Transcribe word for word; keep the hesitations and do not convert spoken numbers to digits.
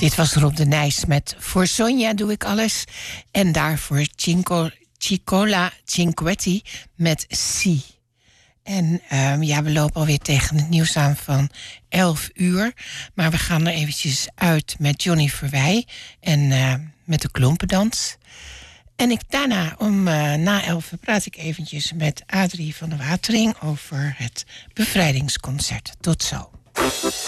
Dit was Rob de Nijs met Voor Sonja doe ik alles. En daarvoor Cinco, Cicola Cinquetti met Si. En um, ja, we lopen alweer tegen het nieuws aan van elf uur. Maar we gaan er eventjes uit met Johnny Verwij en uh, met de klompendans. En ik, daarna, om uh, na elf, praat ik eventjes met Adrie van der Watering over het bevrijdingsconcert. Tot zo.